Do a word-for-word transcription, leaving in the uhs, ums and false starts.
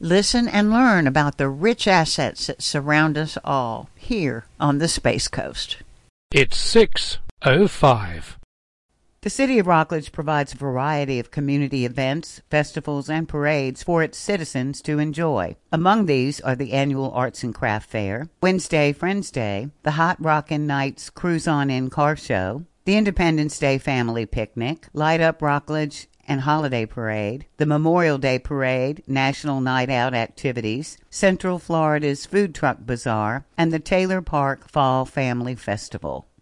Listen and learn about the rich assets that surround us all here on the Space Coast. It's six oh five. The City of Rockledge provides a variety of community events, festivals, and parades for its citizens to enjoy. Among these are the annual Arts and Craft Fair, Wednesday Friends Day, the Hot Rockin' Nights Cruise On In Car Show, the Independence Day Family Picnic, Light Up Rockledge and Holiday Parade, the Memorial Day Parade, National Night Out activities, Central Florida's Food Truck Bazaar, and the Taylor Park Fall Family Festival.